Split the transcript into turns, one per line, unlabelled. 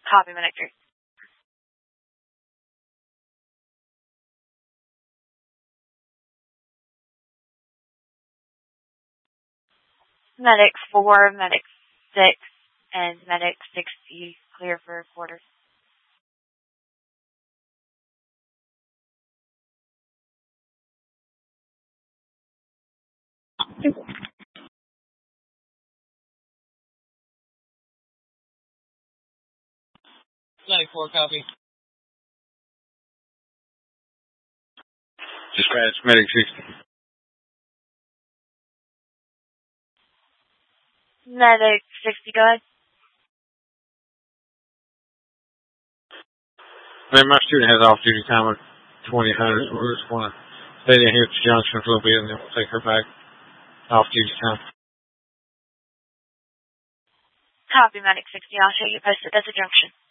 Copy, Medic 3. Medic 4, Medic 6, and Medic 60 clear for quarters.
Medic 4, copy.
Dispatch, Medic 60.
Medic 60, go ahead.
Man, my student has off-duty time of 2000. We just want to stay down here at the junction for a little bit, and then we'll take her back off-duty time.
Copy, Medic 60. I'll show you posted at the junction.